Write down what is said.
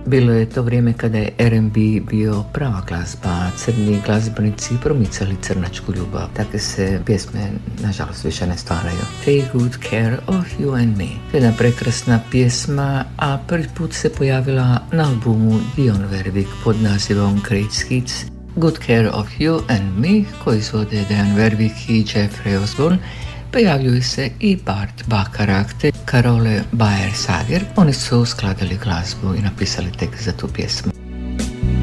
Bilo je to vrijeme kada je R&B bio prava glazba, crni glazbenici promicali crnačku ljubav. Takve se pjesme, nažalost, više ne stvaraju. Take good care of you and me. To je jedna prekrasna pjesma, a prvi put se pojavila na albumu Dionne Warwick pod nazivom Great Hits. Good Care of You and Me, koji izvode Dionne Warwick i Jeffrey Osborne. Pojavljuju se i Bart Bacharach te Carole Bayer Sager. Oni su skladali glazbu i napisali tekst za tu pjesmu.